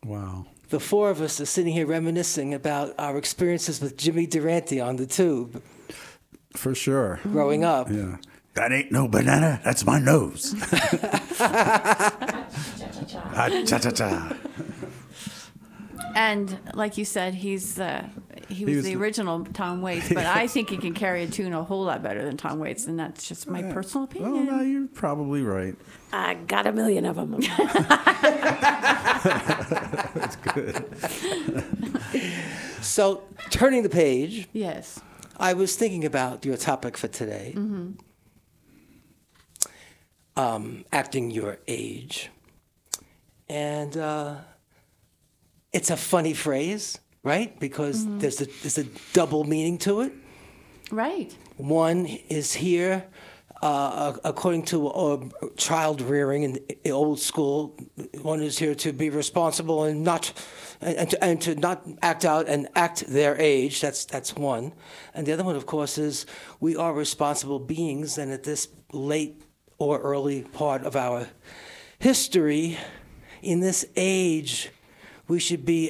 Wow. The four of us are sitting here reminiscing about our experiences with Jimmy Durante on the tube For sure. growing up. Yeah. That ain't no banana. That's my nose. Cha-cha-cha. And like you said, he was the original Tom Waits, but I think he can carry a tune a whole lot better than Tom Waits, and that's just my personal Well, opinion. no, you're probably right. I got a million of them. That's good. So, turning the page, Yes. I was thinking about your topic for today. Acting your age. And it's a funny phrase, right? Because there's a double meaning to it. Right. One is here, according to child rearing in the old school. One is here to be responsible and not, and to not act out and act their age. That's one, and the other one, of course, is we are responsible beings, and at this late or early part of our history, in this age, we should be